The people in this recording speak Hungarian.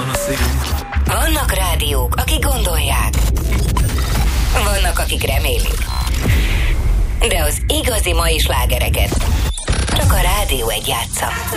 van a szél. Vannak rádiók, akik gondolják. Vannak, akik remélik. De az igazi mai slágereket csak a Rádió 1 játsza.